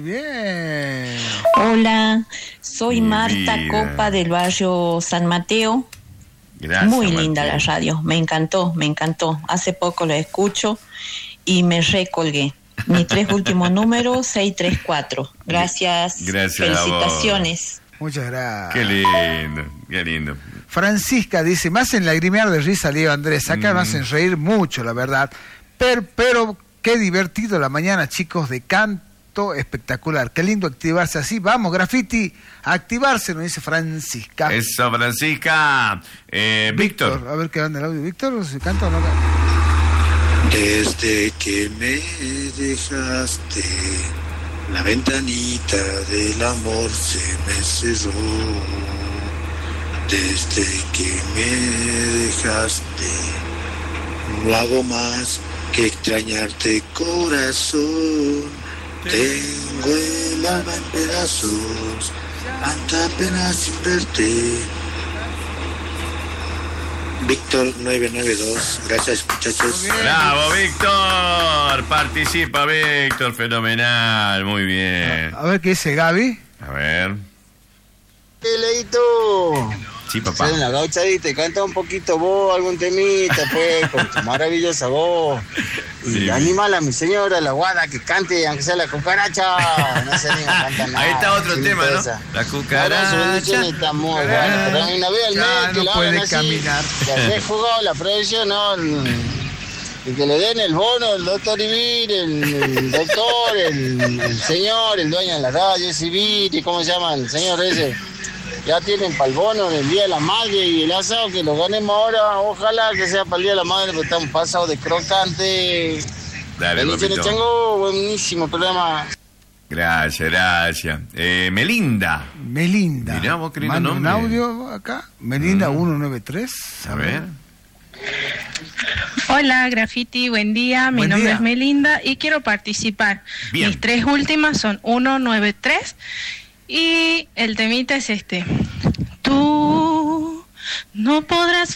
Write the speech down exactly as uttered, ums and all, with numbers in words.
bien. Hola, soy Mi Marta vida. Copa del barrio San Mateo. Gracias, Muy linda Martín. la radio, me encantó, me encantó. Hace poco la escucho y me recolgué. Mis tres últimos números, seis tres cuatro. Gracias. Gracias a vos. Felicitaciones. Muchas gracias. Qué lindo, qué lindo. Francisca dice, me hacen lagrimear de risa, Leo Andrés. Acá Mm. me hacen reír mucho, la verdad. Pero, pero qué divertido la mañana, chicos, de canto espectacular. Qué lindo activarse así. Vamos, Graffiti, a activarse, nos dice Francisca. Eso, Francisca. Eh, Víctor. A ver qué anda el audio. Víctor, ¿se canta o no? Desde que me dejaste, la ventanita del amor se me cerró. Desde que me dejaste, no hago más que extrañarte, corazón. Tengo el alma en pedazos, tanta pena sin verte. Víctor nueve nueve dos, gracias muchachos. Bravo, Víctor. Participa, Víctor. Fenomenal. Muy bien. A ver qué dice Gaby. A ver. Leito, Sí, papá. soy una gaucha y te canta un poquito vos, algún temita, pues, con tu maravillosa voz. Y Sí. animala a mi señora, la guada, que cante, aunque sea la cucaracha. No se anima a cantar nada. Ahí está otro Chinita tema, ¿no? esa. La Ahora su cucaracha. bendición está muy buena, pero hay una vez al Ya mes que no lo puede hagan así, caminar. que se jugó la producción, ¿no? El- Y que le den el bono, el doctor Ibir, el, el doctor, el, el señor, el dueño de la radio, ese Ibir, ¿cómo se llama? El señor ese. Ya tienen para el bono del Día de la Madre y el asado que lo ganemos ahora. Ojalá que sea para el Día de la Madre, porque estamos pasados de crocante. Dale, Bendiciones, papito. Chango, buenísimo programa. Gracias, gracias. Eh, Melinda. Melinda. Mirá vos, qué lindo Manda un nombre. audio acá. Melinda Mm. ciento noventa y tres. A ver. Hola, Graffiti, buen día. Mi Buen nombre día. es Melinda y quiero participar. Bien. Mis tres últimas son ciento noventa y tres y el temita es este. Tú no podrás